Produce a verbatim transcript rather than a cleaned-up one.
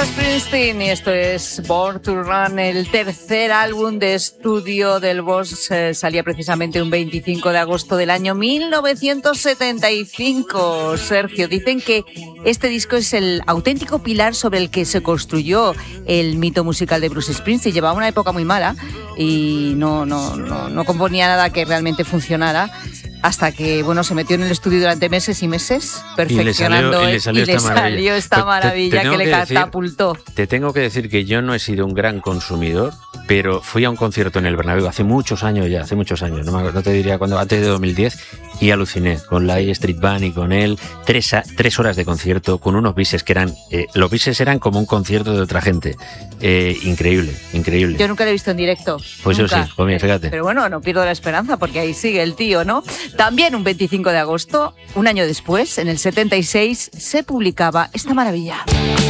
Bruce Springsteen y esto es Born to Run, el tercer álbum de estudio del Boss. Eh, salía precisamente un veinticinco de agosto del año mil novecientos setenta y cinco. Sergio, dicen que este disco es el auténtico pilar sobre el que se construyó el mito musical de Bruce Springsteen. Llevaba una época muy mala y no, no, no, no componía nada que realmente funcionara. Hasta que, bueno, se metió en el estudio durante meses y meses, perfeccionando, y le salió, y le salió y esta le maravilla, salió esta maravilla te, te que le que catapultó. Decir, te tengo que decir que yo no he sido un gran consumidor, pero fui a un concierto en el Bernabéu hace muchos años ya, hace muchos años, no, me, no te diría cuándo, antes de dos mil diez, y aluciné con la E Street Band y con él, tres, a, tres horas de concierto con unos bises que eran, eh, los bises eran como un concierto de otra gente, eh, increíble, increíble. Yo nunca lo he visto en directo. Pues nunca. yo sí, pues mira, fíjate. Pero bueno, no pierdo la esperanza porque ahí sigue el tío, ¿no? También un veinticinco de agosto, un año después, en el setenta y seis, se publicaba esta maravilla.